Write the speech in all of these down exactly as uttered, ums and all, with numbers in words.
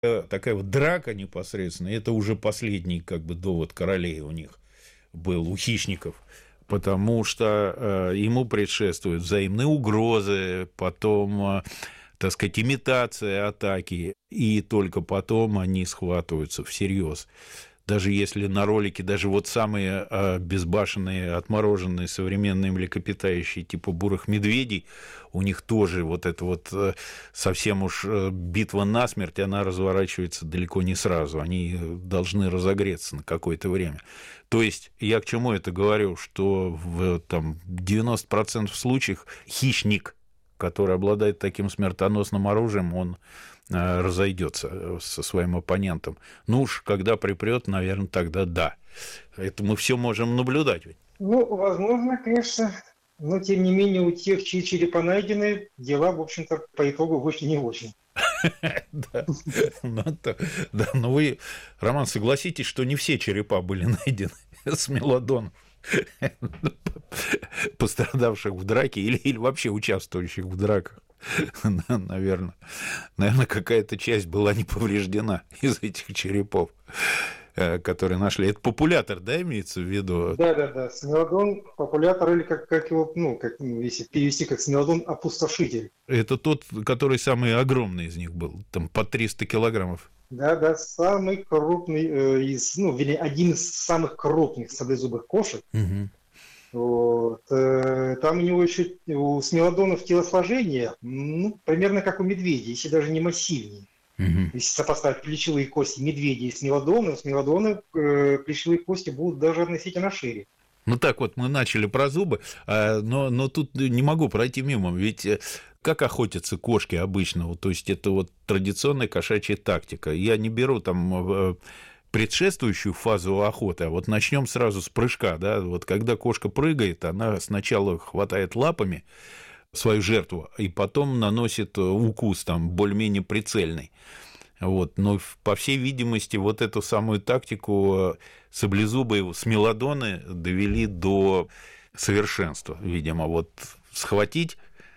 Такая вот драка непосредственно, это уже последний как бы довод королей у них был, у хищников, потому что э, ему предшествуют взаимные угрозы, потом, э, так сказать, имитация атаки, и только потом они схватываются всерьез. Даже если на ролике, даже вот самые э, безбашенные, отмороженные современные млекопитающие, типа бурых медведей, у них тоже вот эта вот э, совсем уж э, битва насмерть, она разворачивается далеко не сразу, они должны разогреться на какое-то время. То есть я к чему это говорю, что в там, девяносто процентов случаев хищник, который обладает таким смертоносным оружием, он разойдется со своим оппонентом. Ну уж, когда припрет, наверное, тогда да. Это мы все можем наблюдать. Ведь. Ну, возможно, конечно. Но, тем не менее, у тех, чьи черепа найдены, дела, в общем-то, по итогу вышли не очень. Да, но вы, Роман, согласитесь, что не все черепа были найдены с мелодоном, пострадавших в драке или, или вообще участвующих в драках. Наверное, наверное, какая-то часть была не повреждена из этих черепов, которые нашли. Это популятор, да, имеется в виду? Да, да, да. Смелодон популятор, или как, как его, ну, как, если перевести как смелодон опустошитель. Это тот, который самый огромный из них был, там по триста килограммов. Да, да, самый крупный э, из, ну, вернее, один из самых крупных саблезубых кошек. Угу. Вот. Там у него еще у смелодонов телосложение, ну, примерно как у медведя, если даже не массивнее. Угу. Если сопоставить плечевые кости медведя и смелодона, у смелодона э, плечевые кости будут даже относительно шире. Ну так вот, мы начали про зубы, но, но тут не могу пройти мимо, ведь как охотятся кошки обычно, вот, то есть это вот традиционная кошачья тактика. Я не беру там предшествующую фазу охоты, а вот начнем сразу с прыжка, да, вот когда кошка прыгает, она сначала хватает лапами свою жертву, и потом наносит укус там более-менее прицельный. Вот. Но, по всей видимости, вот эту самую тактику саблезубые смелодоны довели до совершенства, видимо, вот схватить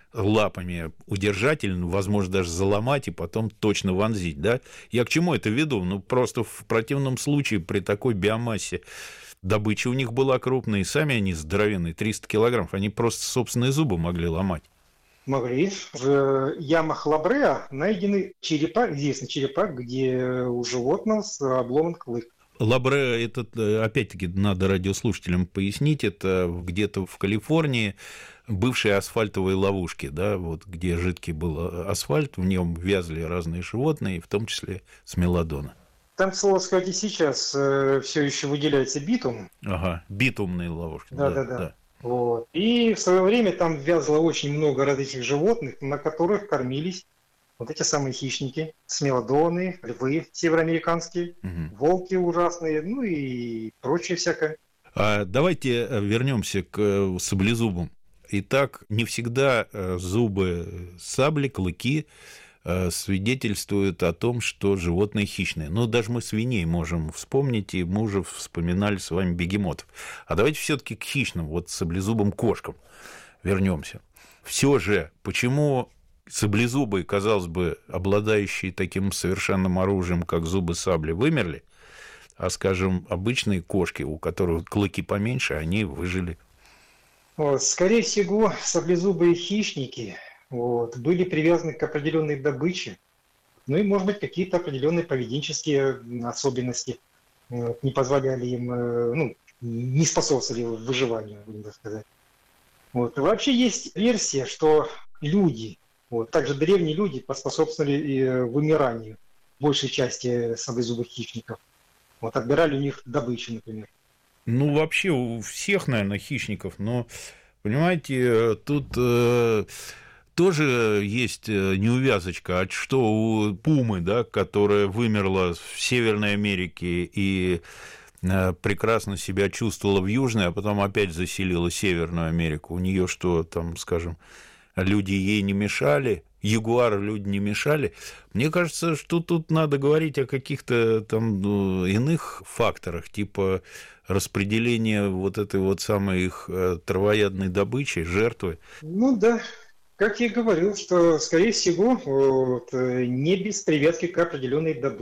лапами удержательно, возможно, даже заломать и потом точно вонзить, да? Я к чему это веду? Ну, просто в противном случае при такой биомассе добыча у них была крупная, и сами они здоровенные, триста килограммов, они просто собственные зубы могли ломать. Могли. В ямах Лабреа найдены черепа, известный черепа, где у животного обломан клык. Лабреа, это, опять-таки, надо радиослушателям пояснить, это где-то в Калифорнии бывшие асфальтовые ловушки, да, вот где жидкий был асфальт, в нем вязли разные животные, в том числе смелодоны. Там, к слову сказать, и сейчас э, все еще выделяется битум. Ага, битумные ловушки. Да, да, да. да. Вот. И в свое время там вязло очень много различных животных, на которых кормились вот эти самые хищники, смелодоны, львы североамериканские, угу. волки ужасные, ну и прочее всякое. А давайте вернемся к саблезубам. Итак, не всегда зубы сабли, клыки свидетельствуют о том, что животные хищные. Но даже мы свиней можем вспомнить, и мы уже вспоминали с вами бегемотов. А давайте все-таки к хищным, вот саблезубым кошкам вернемся. Все же, почему саблезубые, казалось бы, обладающие таким совершенным оружием, как зубы сабли, вымерли, а, скажем, обычные кошки, у которых клыки поменьше, они выжили? Вот, скорее всего, саблезубые хищники вот, были привязаны к определенной добыче, ну и, может быть, какие-то определенные поведенческие особенности вот, не позволяли им, ну, не способствовали выживанию, будем так сказать. Вот. Вообще есть версия, что люди, вот, также древние люди поспособствовали вымиранию большей части саблезубых хищников. Вот, отбирали у них добычу, например. Ну, вообще у всех, наверное, хищников, но, понимаете, тут э, тоже есть неувязочка, а что у пумы, да, которая вымерла в Северной Америке и э, прекрасно себя чувствовала в Южной, а потом опять заселила Северную Америку, у нее что, там, скажем, люди ей не мешали, ягуары люди не мешали. Мне кажется, что тут надо говорить о каких-то там ну, иных факторах, типа распределения вот этой вот самой их травоядной добычи, жертвы. Ну да, Как я и говорил, что, скорее всего, вот, э, не без привязки к определенной добыче.